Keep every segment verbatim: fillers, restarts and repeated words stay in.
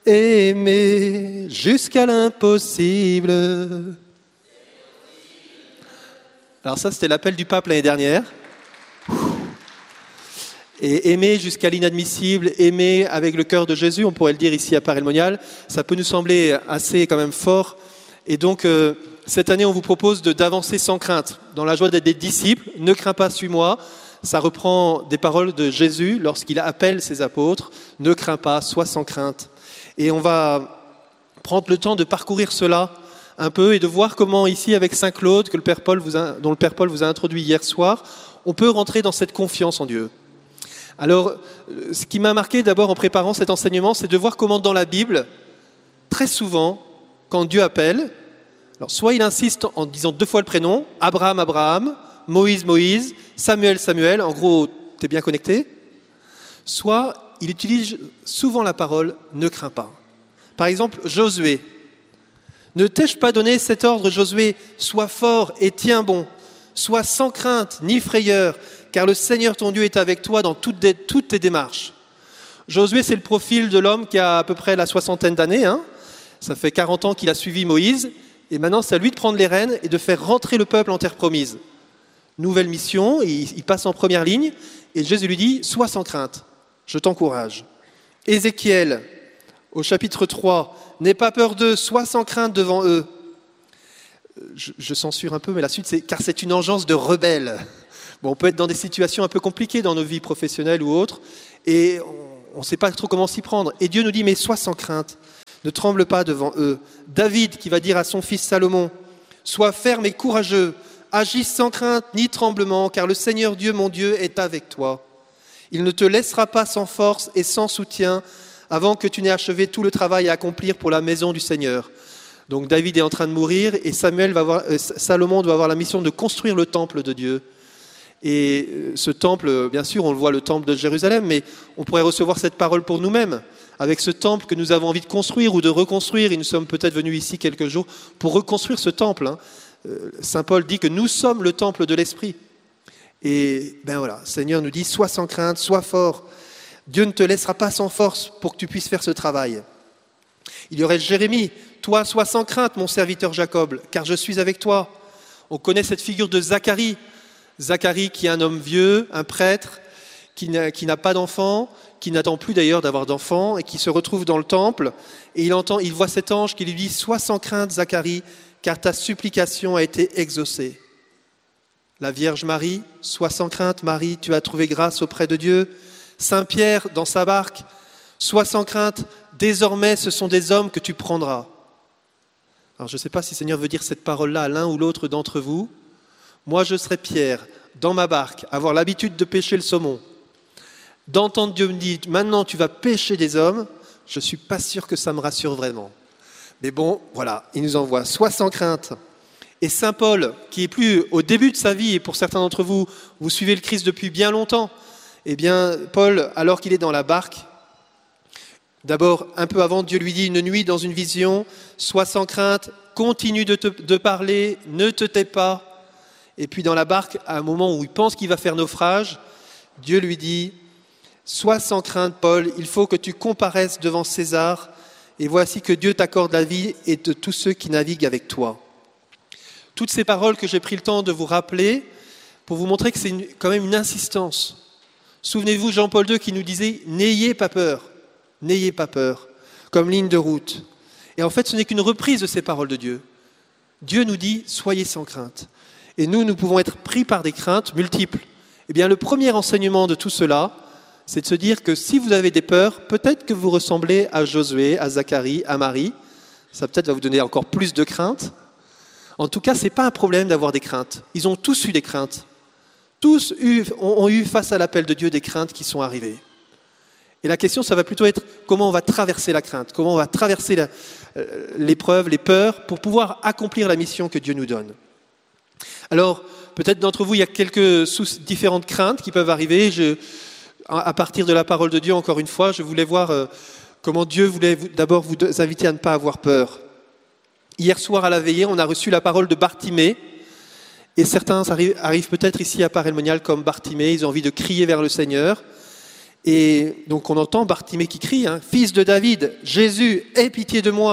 aimer jusqu'à l'impossible. Alors ça, c'était l'appel du pape l'année dernière. Et aimer jusqu'à l'inadmissible, aimer avec le cœur de Jésus, on pourrait le dire ici à Paray-le-Monial, ça peut nous sembler assez quand même fort. Et donc, euh, cette année, on vous propose de, d'avancer sans crainte, dans la joie d'être des disciples. Ne crains pas, suis-moi. Ça reprend des paroles de Jésus lorsqu'il appelle ses apôtres. Ne crains pas, sois sans crainte. Et on va prendre le temps de parcourir cela un peu et de voir comment ici, avec Saint Claude, que le Père Paul vous a, dont le Père Paul vous a introduit hier soir, on peut rentrer dans cette confiance en Dieu. Alors, ce qui m'a marqué d'abord en préparant cet enseignement, c'est de voir comment dans la Bible, très souvent, quand Dieu appelle, alors soit il insiste en disant deux fois le prénom, Abraham, Abraham, Moïse, Moïse, Samuel, Samuel, en gros, t'es bien connecté, soit il utilise souvent la parole « ne crains pas ». Par exemple, Josué. Ne t'ai-je pas donné cet ordre, Josué, sois fort et tiens bon, sois sans crainte ni frayeur, car le Seigneur ton Dieu est avec toi dans toutes, des, toutes tes démarches. Josué, c'est le profil de l'homme qui a à peu près la soixantaine d'années. Hein. Ça fait quarante ans qu'il a suivi Moïse, et maintenant c'est à lui de prendre les rênes et de faire rentrer le peuple en terre promise. Nouvelle mission, il, il passe en première ligne, et Jésus lui dit « Sois sans crainte, je t'encourage ». Ézéchiel, au chapitre trois, « N'aie pas peur d'eux, sois sans crainte devant eux ». Je, je censure un peu, mais la suite c'est « Car c'est une engeance de rebelles ». Bon, on peut être dans des situations un peu compliquées dans nos vies professionnelles ou autres, et on ne sait pas trop comment s'y prendre. Et Dieu nous dit « Mais sois sans crainte, ne tremble pas devant eux ». David qui va dire à son fils Salomon « Sois ferme et courageux, agis sans crainte ni tremblement, car le Seigneur Dieu, mon Dieu, est avec toi. Il ne te laissera pas sans force et sans soutien avant que tu n'aies achevé tout le travail à accomplir pour la maison du Seigneur. » Donc David est en train de mourir et Samuel va avoir, euh, Salomon doit avoir la mission de construire le temple de Dieu. Et ce temple, bien sûr, on le voit, le temple de Jérusalem, mais on pourrait recevoir cette parole pour nous-mêmes. Avec ce temple que nous avons envie de construire ou de reconstruire, et nous sommes peut-être venus ici quelques jours pour reconstruire ce temple. Hein. Saint Paul dit que nous sommes le temple de l'Esprit. Et ben voilà, le Seigneur nous dit, sois sans crainte, sois fort. Dieu ne te laissera pas sans force pour que tu puisses faire ce travail. Il y aurait Jérémie, toi, sois sans crainte, mon serviteur Jacob, car je suis avec toi. On connaît cette figure de Zacharie. Zacharie qui est un homme vieux, un prêtre, qui n'a, qui n'a pas d'enfant, qui n'attend plus d'ailleurs d'avoir d'enfant, et qui se retrouve dans le temple, et il entend, il voit cet ange qui lui dit « Sois sans crainte, Zacharie, car ta supplication a été exaucée. » La Vierge Marie, « Sois sans crainte, Marie, tu as trouvé grâce auprès de Dieu. » Saint Pierre, dans sa barque, « Sois sans crainte, désormais ce sont des hommes que tu prendras. » Alors je ne sais pas si le Seigneur veut dire cette parole-là à l'un ou l'autre d'entre vous. Moi, je serai Pierre, dans ma barque, avoir l'habitude de pêcher le saumon. D'entendre Dieu me dire, maintenant tu vas pêcher des hommes, je ne suis pas sûr que ça me rassure vraiment. Mais bon, voilà, il nous envoie, sois sans crainte. Et Saint Paul, qui est plus au début de sa vie, et pour certains d'entre vous, vous suivez le Christ depuis bien longtemps, eh bien, Paul, alors qu'il est dans la barque, d'abord, un peu avant, Dieu lui dit une nuit dans une vision, sois sans crainte, continue de, te, de parler, ne te tais pas. Et puis dans la barque, à un moment où il pense qu'il va faire naufrage, Dieu lui dit « Sois sans crainte, Paul, il faut que tu comparaisses devant César, et voici que Dieu t'accorde la vie et de tous ceux qui naviguent avec toi. » Toutes ces paroles que j'ai pris le temps de vous rappeler, pour vous montrer que c'est une, quand même une insistance. Souvenez-vous Jean-Paul deux qui nous disait « N'ayez pas peur, n'ayez pas peur », comme ligne de route. Et en fait, ce n'est qu'une reprise de ces paroles de Dieu. Dieu nous dit « Soyez sans crainte ». Et nous, nous pouvons être pris par des craintes multiples. Eh bien, le premier enseignement de tout cela, c'est de se dire que si vous avez des peurs, peut-être que vous ressemblez à Josué, à Zacharie, à Marie. Ça peut-être va vous donner encore plus de craintes. En tout cas, ce n'est pas un problème d'avoir des craintes. Ils ont tous eu des craintes. Tous eu, ont, ont eu face à l'appel de Dieu des craintes qui sont arrivées. Et la question, ça va plutôt être comment on va traverser la crainte, comment on va traverser la, euh, l'épreuve, les peurs, pour pouvoir accomplir la mission que Dieu nous donne. Alors, peut-être d'entre vous, il y a quelques sous différentes craintes qui peuvent arriver. Je, à partir de la parole de Dieu, encore une fois, je voulais voir euh, comment Dieu voulait vous, d'abord vous inviter à ne pas avoir peur. Hier soir à la veillée, on a reçu la parole de Bartimée. Et certains arrivent, arrivent peut-être ici à Paray-le-Monial comme Bartimée, ils ont envie de crier vers le Seigneur. Et donc on entend Bartimée qui crie, hein, « Fils de David, Jésus, aie pitié de moi !»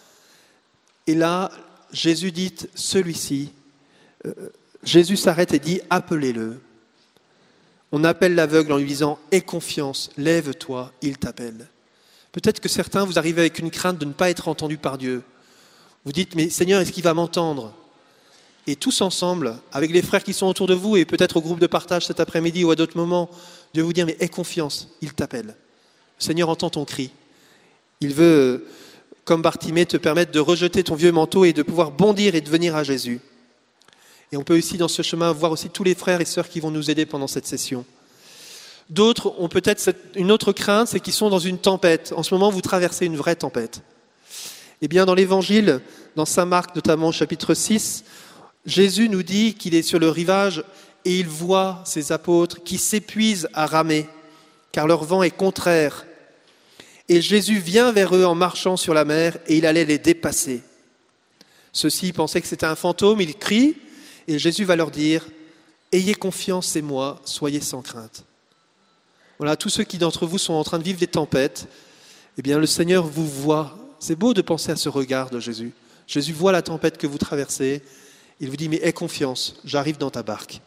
Et là, Jésus dit, celui-ci, euh, Jésus s'arrête et dit, « Appelez-le !» On appelle l'aveugle en lui disant, « Aie confiance, lève-toi, il t'appelle. » Peut-être que certains, vous arrivez avec une crainte de ne pas être entendus par Dieu. Vous dites, « Mais Seigneur, est-ce qu'il va m'entendre ?» Et tous ensemble, avec les frères qui sont autour de vous, et peut-être au groupe de partage cet après-midi ou à d'autres moments, Dieu vous dire, mais aie confiance, il t'appelle. Le Seigneur entend ton cri. Il veut, comme Bartimée, te permettre de rejeter ton vieux manteau et de pouvoir bondir et de venir à Jésus. Et on peut aussi, dans ce chemin, voir aussi tous les frères et sœurs qui vont nous aider pendant cette session. D'autres ont peut-être cette, une autre crainte, c'est qu'ils sont dans une tempête. En ce moment, vous traversez une vraie tempête. Eh bien, dans l'Évangile, dans Saint Marc, notamment au chapitre six, Jésus nous dit qu'il est sur le rivage et il voit ses apôtres qui s'épuisent à ramer, car leur vent est contraire. Et Jésus vient vers eux en marchant sur la mer et il allait les dépasser. Ceux-ci pensaient que c'était un fantôme, ils crient et Jésus va leur dire « Ayez confiance, c'est moi, soyez sans crainte. » Voilà, tous ceux qui d'entre vous sont en train de vivre des tempêtes, eh bien le Seigneur vous voit. C'est beau de penser à ce regard de Jésus. Jésus voit la tempête que vous traversez. Il vous dit, mais aie confiance, j'arrive dans ta barque.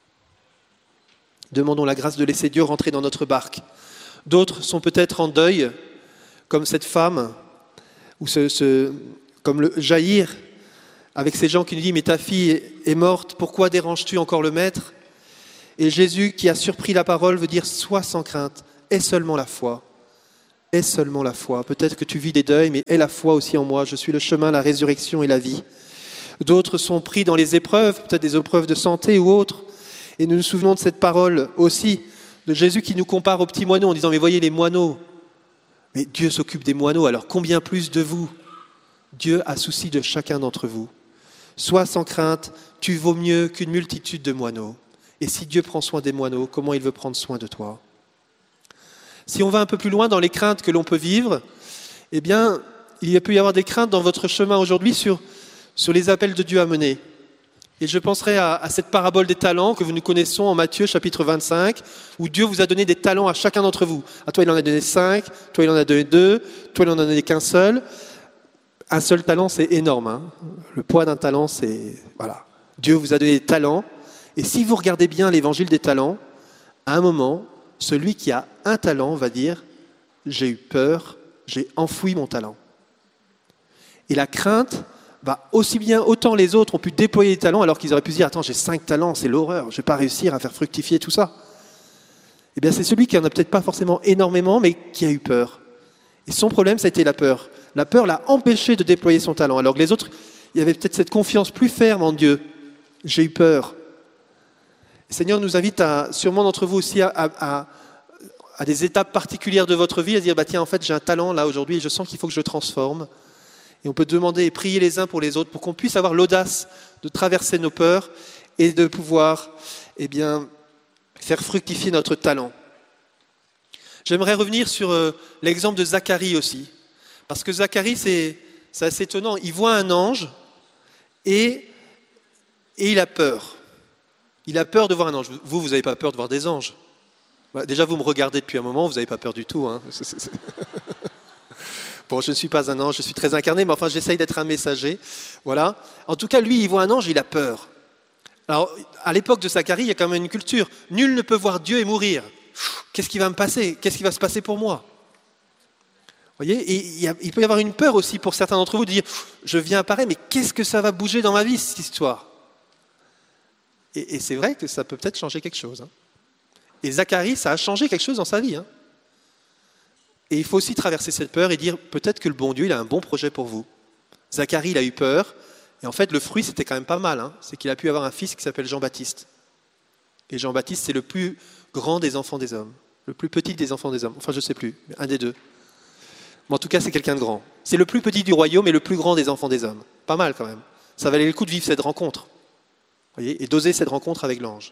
Demandons la grâce de laisser Dieu rentrer dans notre barque. D'autres sont peut-être en deuil, comme cette femme, ou ce, ce, comme le Jaïr, avec ces gens qui nous disent, mais ta fille est morte, pourquoi déranges-tu encore le maître ? Et Jésus, qui a surpris la parole, veut dire, sois sans crainte, aie seulement la foi. Aie seulement la foi. Peut-être que tu vis des deuils, mais aie la foi aussi en moi. Je suis le chemin, la résurrection et la vie. D'autres sont pris dans les épreuves, peut-être des épreuves de santé ou autres. Et nous nous souvenons de cette parole aussi de Jésus qui nous compare aux petits moineaux en disant « Mais voyez les moineaux, mais Dieu s'occupe des moineaux, alors combien plus de vous ? Dieu a souci de chacun d'entre vous. Sois sans crainte, tu vaux mieux qu'une multitude de moineaux. Et si Dieu prend soin des moineaux, comment il veut prendre soin de toi ?» Si on va un peu plus loin dans les craintes que l'on peut vivre, eh bien, il peut y avoir des craintes dans votre chemin aujourd'hui sur sur les appels de Dieu à mener. Et je penserai à, à cette parabole des talents que nous connaissons en Matthieu chapitre vingt-cinq, où Dieu vous a donné des talents à chacun d'entre vous. À toi, il en a donné cinq, toi, il en a donné deux, toi, il en a donné qu'un seul. Un seul talent, c'est énorme. Hein. Le poids d'un talent, c'est... Voilà. Dieu vous a donné des talents. Et si vous regardez bien l'évangile des talents, à un moment, celui qui a un talent va dire « J'ai eu peur, j'ai enfoui mon talent ». Et la crainte... Bah, aussi bien, autant les autres ont pu déployer des talents alors qu'ils auraient pu se dire « Attends, j'ai cinq talents, c'est l'horreur, je ne vais pas réussir à faire fructifier tout ça. » Eh bien, c'est celui qui en a peut-être pas forcément énormément, mais qui a eu peur. Et son problème, ça a été la peur. La peur l'a empêché de déployer son talent. Alors que les autres, il y avait peut-être cette confiance plus ferme en Dieu. J'ai eu peur. Le Seigneur nous invite à, sûrement d'entre vous aussi, à, à, à des étapes particulières de votre vie, à dire bah, « Tiens, en fait, j'ai un talent là aujourd'hui et je sens qu'il faut que je le transforme. » Et on peut demander et prier les uns pour les autres pour qu'on puisse avoir l'audace de traverser nos peurs et de pouvoir eh bien, faire fructifier notre talent. J'aimerais revenir sur euh, l'exemple de Zacharie aussi. Parce que Zacharie, c'est, c'est assez étonnant. Il voit un ange et, et il a peur. Il a peur de voir un ange. Vous, vous n'avez pas peur de voir des anges. Voilà, déjà, vous me regardez depuis un moment, vous n'avez pas peur du tout. Hein. C'est, c'est, c'est... Bon, je ne suis pas un ange, je suis très incarné, mais enfin, j'essaye d'être un messager. Voilà. En tout cas, lui, il voit un ange, il a peur. Alors, à l'époque de Zacharie, il y a quand même une culture. Nul ne peut voir Dieu et mourir. Qu'est-ce qui va me passer ? Qu'est-ce qui va se passer pour moi ? Vous voyez ? Et il, y a, il peut y avoir une peur aussi pour certains d'entre vous de dire « Je viens apparaître, mais qu'est-ce que ça va bouger dans ma vie, cette histoire ?» et, et c'est vrai que ça peut peut-être changer quelque chose. Hein. Et Zacharie, ça a changé quelque chose dans sa vie. Hein. Et il faut aussi traverser cette peur et dire peut-être que le bon Dieu, il a un bon projet pour vous. Zacharie, il a eu peur. Et en fait, le fruit, c'était quand même pas mal. Hein. C'est qu'il a pu avoir un fils qui s'appelle Jean-Baptiste. Et Jean-Baptiste, c'est le plus grand des enfants des hommes. Le plus petit des enfants des hommes. Enfin, je ne sais plus. Un des deux. Mais en tout cas, c'est quelqu'un de grand. C'est le plus petit du royaume et le plus grand des enfants des hommes. Pas mal quand même. Ça valait le coup de vivre cette rencontre. Vous voyez, et d'oser cette rencontre avec l'ange.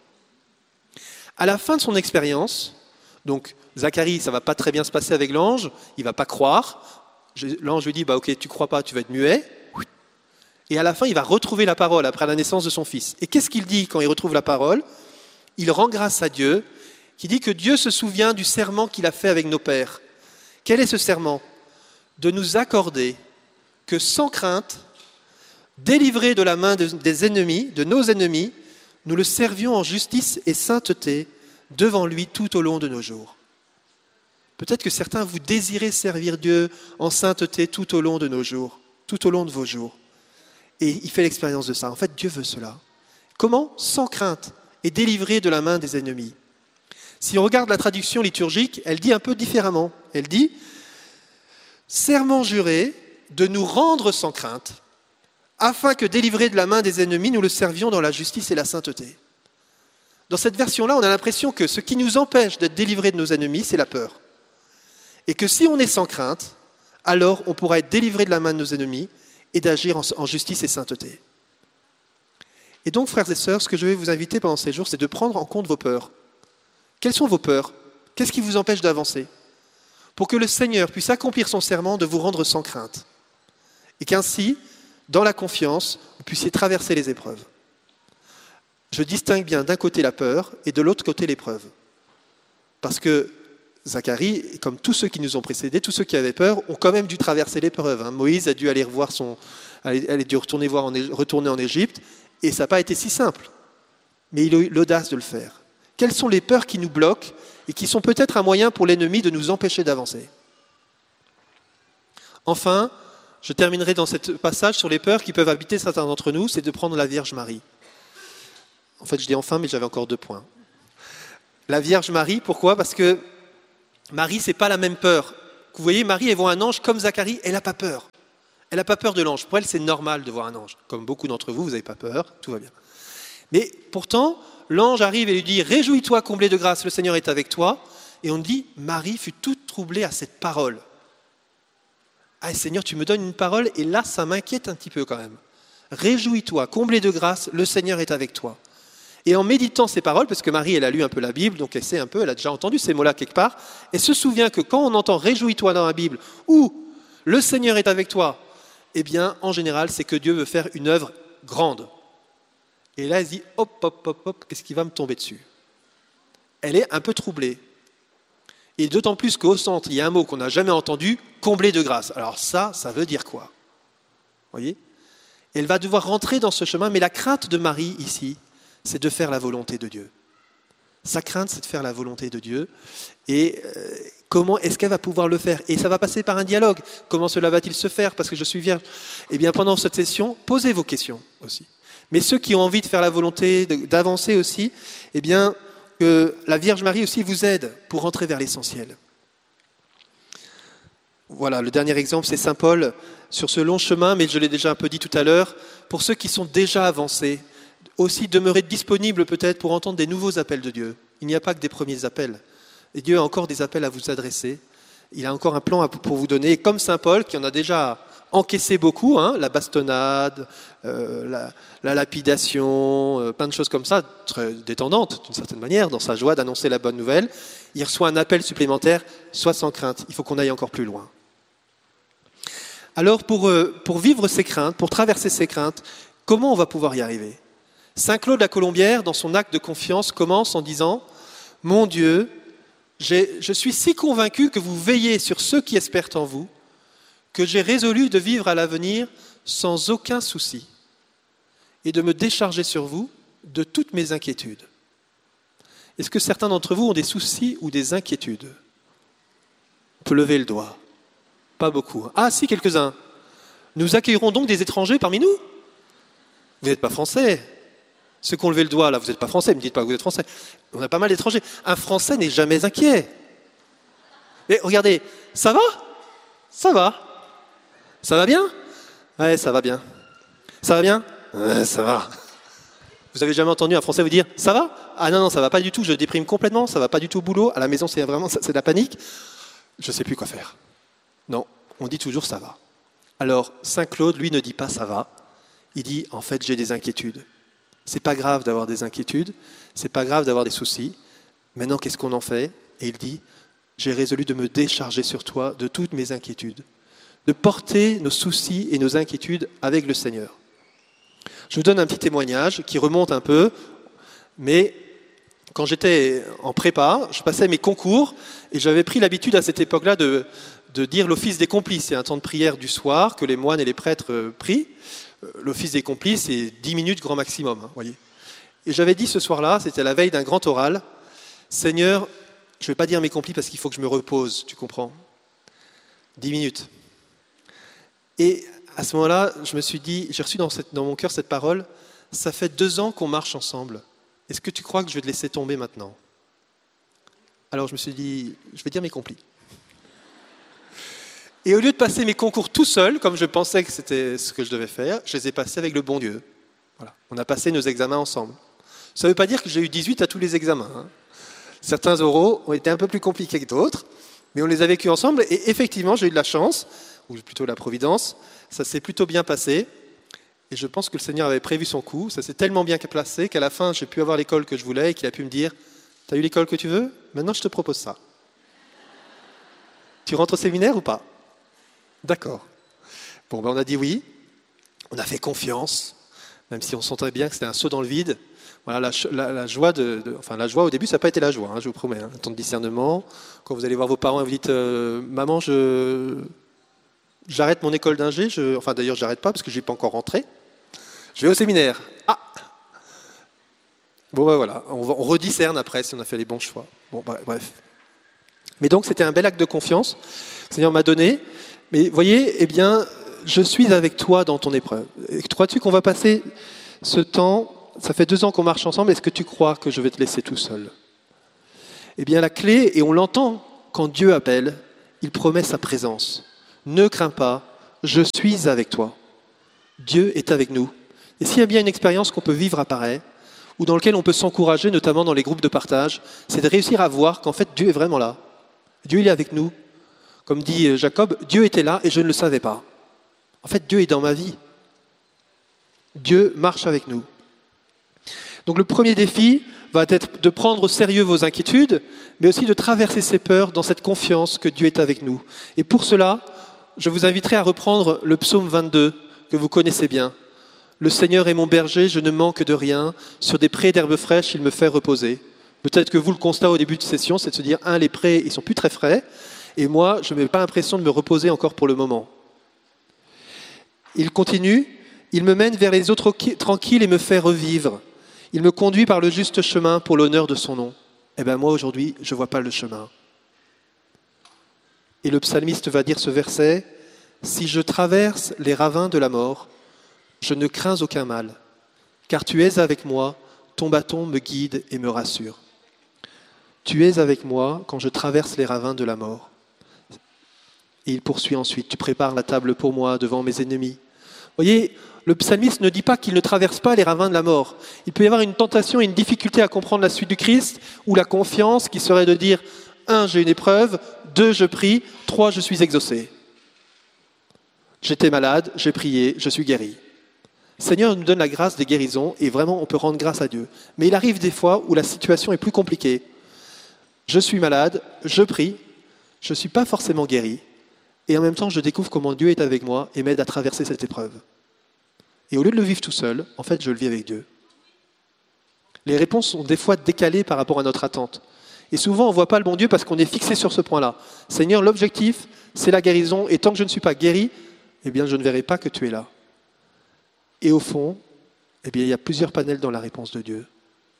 À la fin de son expérience, donc Zacharie, ça ne va pas très bien se passer avec l'ange, il ne va pas croire. L'ange lui dit, bah, ok, tu ne crois pas, tu vas être muet. Et à la fin, il va retrouver la parole après la naissance de son fils. Et qu'est-ce qu'il dit quand il retrouve la parole ? Il rend grâce à Dieu qui dit que Dieu se souvient du serment qu'il a fait avec nos pères. Quel est ce serment? De nous accorder que sans crainte, délivrés de la main de- des ennemis, de nos ennemis, nous le servions en justice et sainteté devant lui tout au long de nos jours. Peut-être que certains, vous désirez servir Dieu en sainteté tout au long de nos jours, tout au long de vos jours. Et il fait l'expérience de ça. En fait, Dieu veut cela. Comment? Sans crainte et délivré de la main des ennemis. Si on regarde la traduction liturgique, elle dit un peu différemment. Elle dit « Serment juré de nous rendre sans crainte, afin que, délivrés de la main des ennemis, nous le servions dans la justice et la sainteté. » Dans cette version-là, on a l'impression que ce qui nous empêche d'être délivrés de nos ennemis, c'est la peur. Et que si on est sans crainte, alors on pourra être délivré de la main de nos ennemis et d'agir en, en justice et sainteté. Et donc, frères et sœurs, ce que je vais vous inviter pendant ces jours, c'est de prendre en compte vos peurs. Quelles sont vos peurs? Qu'est-ce qui vous empêche d'avancer? Pour que le Seigneur puisse accomplir son serment de vous rendre sans crainte. Et qu'ainsi, dans la confiance, vous puissiez traverser les épreuves. Je distingue bien d'un côté la peur et de l'autre côté l'épreuve. Parce que Zacharie, comme tous ceux qui nous ont précédés, tous ceux qui avaient peur, ont quand même dû traverser l'épreuve. hein. Moïse a dû aller revoir son, a dû retourner, voir en, retourner en Égypte, et ça n'a pas été si simple. Mais il a eu l'audace de le faire. Quelles sont les peurs qui nous bloquent et qui sont peut-être un moyen pour l'ennemi de nous empêcher d'avancer? Enfin, je terminerai dans ce passage sur les peurs qui peuvent habiter certains d'entre nous, c'est de prendre la Vierge Marie. En fait, je dis enfin, mais j'avais encore deux points. La Vierge Marie, pourquoi? Parce que Marie, c'est pas la même peur. Vous voyez, Marie, elle voit un ange comme Zacharie, elle n'a pas peur. Elle n'a pas peur de l'ange. Pour elle, c'est normal de voir un ange. Comme beaucoup d'entre vous, vous n'avez pas peur, tout va bien. Mais pourtant, l'ange arrive et lui dit « Réjouis-toi, comblée de grâce, le Seigneur est avec toi. » Et on dit « Marie fut toute troublée à cette parole. » Ah Seigneur, tu me donnes une parole et là, ça m'inquiète un petit peu quand même. « Réjouis-toi, comblée de grâce, le Seigneur est avec toi. » Et en méditant ces paroles, parce que Marie, elle a lu un peu la Bible, donc elle sait un peu, elle a déjà entendu ces mots-là quelque part, elle se souvient que quand on entend « Réjouis-toi » dans la Bible ou « Le Seigneur est avec toi », eh bien, en général, c'est que Dieu veut faire une œuvre grande. Et là, elle se dit « Hop, hop, hop, hop, qu'est-ce qui va me tomber dessus ?» Elle est un peu troublée. Et d'autant plus qu'au centre, il y a un mot qu'on n'a jamais entendu, « comblé de grâce ». Alors ça, ça veut dire quoi? Vous voyez? Elle va devoir rentrer dans ce chemin, mais la crainte de Marie, ici, c'est de faire la volonté de Dieu. Sa crainte, c'est de faire la volonté de Dieu. Et euh, comment est-ce qu'elle va pouvoir le faire? Et ça va passer par un dialogue. Comment cela va-t-il se faire? Parce que je suis vierge. Eh bien, pendant cette session, posez vos questions aussi. Mais ceux qui ont envie de faire la volonté, d'avancer aussi, eh bien, que la Vierge Marie aussi vous aide pour rentrer vers l'essentiel. Voilà, le dernier exemple, c'est Saint Paul, sur ce long chemin, mais je l'ai déjà un peu dit tout à l'heure, pour ceux qui sont déjà avancés, aussi demeurer disponible peut-être pour entendre des nouveaux appels de Dieu. Il n'y a pas que des premiers appels. Et Dieu a encore des appels à vous adresser. Il a encore un plan pour vous donner. Et comme Saint Paul, qui en a déjà encaissé beaucoup, hein, la bastonnade, euh, la, la lapidation, euh, plein de choses comme ça, très détendantes d'une certaine manière, dans sa joie d'annoncer la bonne nouvelle, il reçoit un appel supplémentaire, sois sans crainte, il faut qu'on aille encore plus loin. Alors pour, euh, pour vivre ces craintes, pour traverser ces craintes, comment on va pouvoir y arriver? Saint Claude la Colombière, dans son acte de confiance, commence en disant « Mon Dieu, j'ai, je suis si convaincu que vous veillez sur ceux qui espèrent en vous, que j'ai résolu de vivre à l'avenir sans aucun souci et de me décharger sur vous de toutes mes inquiétudes. » Est-ce que certains d'entre vous ont des soucis ou des inquiétudes? On peut lever le doigt. Pas beaucoup. Ah si, quelques-uns. Nous accueillerons donc des étrangers parmi nous? Vous n'êtes pas français. Ceux qui ont levé le doigt, là, vous n'êtes pas français, ne me dites pas que vous êtes français. On a pas mal d'étrangers. Un Français n'est jamais inquiet. Mais regardez, ça va? Ça va. Ça va bien? Ouais, ça va bien. Ça va bien? Ouais, ça va. Vous avez jamais entendu un Français vous dire « Ça va ?» Ah non, non, ça va pas du tout, je déprime complètement, ça va pas du tout au boulot, à la maison c'est vraiment c'est de la panique, je sais plus quoi faire. Non, on dit toujours « ça va ». Alors, Saint Claude, lui, ne dit pas « ça va », il dit « en fait, j'ai des inquiétudes ». C'est pas grave d'avoir des inquiétudes, c'est pas grave d'avoir des soucis. Maintenant, qu'est-ce qu'on en fait? Et il dit « j'ai résolu de me décharger sur toi de toutes mes inquiétudes, de porter nos soucis et nos inquiétudes avec le Seigneur. » Je vous donne un petit témoignage qui remonte un peu, mais quand j'étais en prépa, je passais mes concours et j'avais pris l'habitude à cette époque-là de, de dire l'office des complices. C'est un temps de prière du soir que les moines et les prêtres euh, prient. Euh, L'office des complices, c'est dix minutes grand maximum, hein, voyez. Et j'avais dit ce soir-là, c'était la veille d'un grand oral, « Seigneur, je ne vais pas dire mes complices parce qu'il faut que je me repose, tu comprends ? Dix minutes. » Et à ce moment-là, je me suis dit, j'ai reçu dans, cette, dans mon cœur cette parole, « Ça fait deux ans qu'on marche ensemble. Est-ce que tu crois que je vais te laisser tomber maintenant ?» Alors je me suis dit, je vais dire mes complices. Et au lieu de passer mes concours tout seul, comme je pensais que c'était ce que je devais faire, je les ai passés avec le bon Dieu. Voilà. On a passé nos examens ensemble. Ça ne veut pas dire que j'ai eu dix-huit à tous les examens, hein. Certains oraux ont été un peu plus compliqués que d'autres, mais on les a vécus ensemble et effectivement, j'ai eu de la chance, ou plutôt la providence, ça s'est plutôt bien passé. Et je pense que le Seigneur avait prévu son coup. Ça s'est tellement bien placé qu'à la fin, j'ai pu avoir l'école que je voulais et qu'il a pu me dire « T'as eu l'école que tu veux ? Maintenant, je te propose ça. Tu rentres au séminaire ou pas ?» D'accord. Bon, ben on a dit oui. On a fait confiance, même si on sentait bien que c'était un saut dans le vide. Voilà, la, la, la joie de, de, enfin la joie au début, ça n'a pas été la joie, hein, je vous promets. Hein, un temps de discernement. Quand vous allez voir vos parents et vous dites euh, « Maman, je j'arrête mon école d'ingé. Je... » Enfin, d'ailleurs, j'arrête pas parce que je n'y ai pas encore rentré. Je vais au séminaire. Ah. Bon, ben voilà, on, on rediscerne après si on a fait les bons choix. Bon, bref. Mais donc, c'était un bel acte de confiance que le Seigneur m'a donné. Mais voyez, eh bien, je suis avec toi dans ton épreuve. Crois-tu qu'on va passer ce temps, ça fait deux ans qu'on marche ensemble, est-ce que tu crois que je vais te laisser tout seul ? Eh bien, la clé, et on l'entend quand Dieu appelle, il promet sa présence. Ne crains pas, je suis avec toi. Dieu est avec nous. Et s'il y a bien une expérience qu'on peut vivre à Paray, ou dans laquelle on peut s'encourager, notamment dans les groupes de partage, c'est de réussir à voir qu'en fait, Dieu est vraiment là. Dieu, il est avec nous. Comme dit Jacob, Dieu était là et je ne le savais pas. En fait, Dieu est dans ma vie. Dieu marche avec nous. Donc le premier défi va être de prendre au sérieux vos inquiétudes, mais aussi de traverser ces peurs dans cette confiance que Dieu est avec nous. Et pour cela, je vous inviterai à reprendre le psaume vingt-deux, que vous connaissez bien. Le Seigneur est mon berger, je ne manque de rien. Sur des prés d'herbes fraîches, il me fait reposer. Peut-être que vous, le constat au début de session, c'est de se dire, un, les prés, ils sont plus très frais. Et moi, je n'ai pas l'impression de me reposer encore pour le moment. Il continue, il me mène vers les eaux tranquilles et me fait revivre. Il me conduit par le juste chemin pour l'honneur de son nom. Eh bien moi, aujourd'hui, je ne vois pas le chemin. Et le psalmiste va dire ce verset, « Si je traverse les ravins de la mort, je ne crains aucun mal, car tu es avec moi, ton bâton me guide et me rassure. Tu es avec moi quand je traverse les ravins de la mort. » Et il poursuit ensuite, « Tu prépares la table pour moi devant mes ennemis. » Vous voyez, le psalmiste ne dit pas qu'il ne traverse pas les ravins de la mort. Il peut y avoir une tentation et une difficulté à comprendre la suite du Christ, ou la confiance qui serait de dire, un, j'ai une épreuve, deux, je prie, trois, je suis exaucé. J'étais malade, j'ai prié, je suis guéri. Le Seigneur nous donne la grâce des guérisons et vraiment on peut rendre grâce à Dieu. Mais il arrive des fois où la situation est plus compliquée. Je suis malade, je prie, je ne suis pas forcément guéri. Et en même temps, je découvre comment Dieu est avec moi et m'aide à traverser cette épreuve. Et au lieu de le vivre tout seul, en fait, je le vis avec Dieu. Les réponses sont des fois décalées par rapport à notre attente. Et souvent, on ne voit pas le bon Dieu parce qu'on est fixé sur ce point-là. Seigneur, l'objectif, c'est la guérison. Et tant que je ne suis pas guéri, eh bien, je ne verrai pas que tu es là. Et au fond, eh bien, il y a plusieurs panels dans la réponse de Dieu.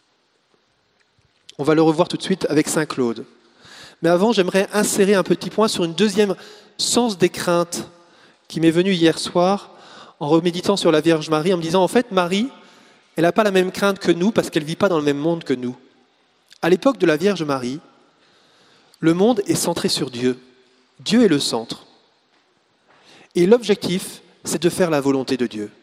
On va le revoir tout de suite avec Saint Claude. Mais avant, j'aimerais insérer un petit point sur une deuxième sens des craintes qui m'est venue hier soir en reméditant sur la Vierge Marie, en me disant, en fait, Marie, elle n'a pas la même crainte que nous parce qu'elle ne vit pas dans le même monde que nous. À l'époque de la Vierge Marie, le monde est centré sur Dieu. Dieu est le centre. Et l'objectif, c'est de faire la volonté de Dieu.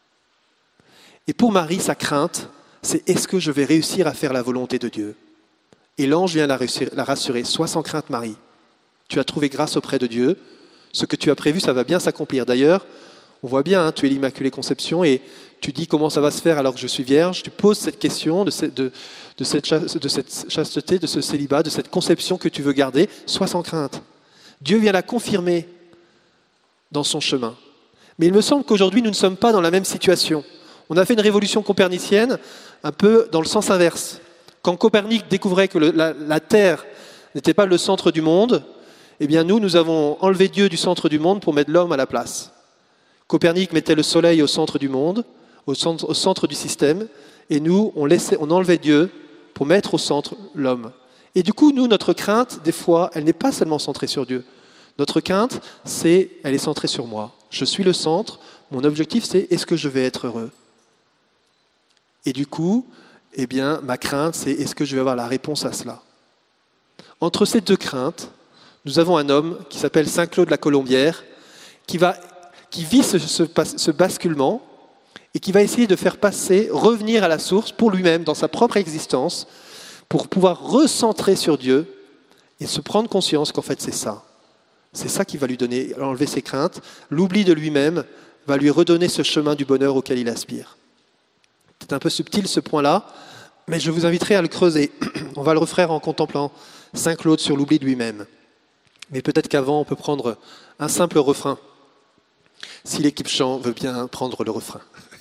Et pour Marie, sa crainte, c'est est-ce que je vais réussir à faire la volonté de Dieu ? Et l'ange vient la, la rassurer. Sois sans crainte, Marie. Tu as trouvé grâce auprès de Dieu. Ce que tu as prévu, ça va bien s'accomplir. D'ailleurs, on voit bien, hein, tu es l'Immaculée Conception et tu dis comment ça va se faire alors que je suis vierge. Tu poses cette question de, ce, de, de, cette, de cette chasteté, de ce célibat, de cette conception que tu veux garder. Sois sans crainte. Dieu vient la confirmer dans son chemin. Mais il me semble qu'aujourd'hui, nous ne sommes pas dans la même situation. On a fait une révolution copernicienne un peu dans le sens inverse. Quand Copernic découvrait que le, la, la Terre n'était pas le centre du monde, eh bien nous, nous avons enlevé Dieu du centre du monde pour mettre l'homme à la place. Copernic mettait le soleil au centre du monde, au centre, au centre du système, et nous, on, laissait, on enlevait Dieu pour mettre au centre l'homme. Et du coup, nous, notre crainte, des fois, elle n'est pas seulement centrée sur Dieu. Notre crainte, c'est, elle est centrée sur moi. Je suis le centre, mon objectif, c'est est-ce que je vais être heureux ? Et du coup, eh bien, ma crainte, c'est est-ce que je vais avoir la réponse à cela ? Entre ces deux craintes, nous avons un homme qui s'appelle Saint Claude la Colombière, qui, va, qui vit ce, ce, ce basculement et qui va essayer de faire passer, revenir à la source pour lui-même, dans sa propre existence, pour pouvoir recentrer sur Dieu et se prendre conscience qu'en fait c'est ça. C'est ça qui va lui donner, enlever ses craintes. L'oubli de lui-même va lui redonner ce chemin du bonheur auquel il aspire. C'est un peu subtil ce point-là, mais je vous inviterai à le creuser. On va le refaire en contemplant Saint Claude sur l'oubli de lui-même. Mais peut-être qu'avant, on peut prendre un simple refrain, si l'équipe chant veut bien prendre le refrain.